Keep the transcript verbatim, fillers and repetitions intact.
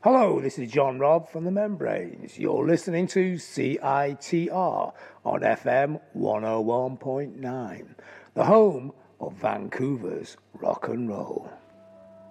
Hello, this is John Robb from The Membranes. You're listening to C I T R on F M one oh one point nine, the home of Vancouver's rock and roll.